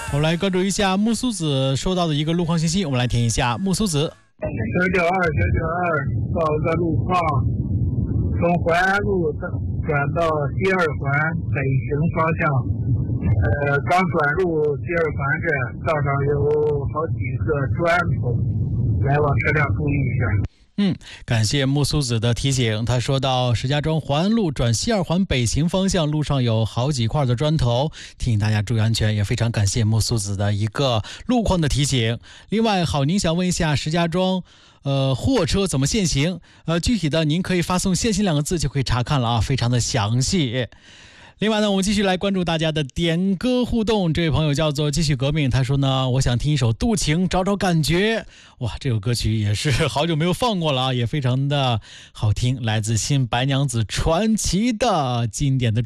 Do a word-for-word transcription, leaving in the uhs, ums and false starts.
我们来关注一下木苏子收到的一个路况信息，我们来听一下木苏子。 九九二九九二报个路况，从淮安路转到西二环北行方向，呃，刚转入西二环站，道上有好几个砖头，来往车辆注意一下。 嗯，感谢木苏子的提醒。他说到石家庄淮安路转西二环北行方向，路上有好几块的砖头，提醒大家注意安全。也非常感谢木苏子的一个路况的提醒。另外，郝宁想问一下石家庄呃，货车怎么限行？呃，具体的您可以发送限行两个字就可以查看了啊，非常的详细。另外呢，我们继续来关注大家的点歌互动。这位朋友叫做继续革命，他说呢，我想听一首《渡情》，找找感觉。哇，这首歌曲也是好久没有放过了啊，也非常的好听，来自新白娘子传奇的经典的主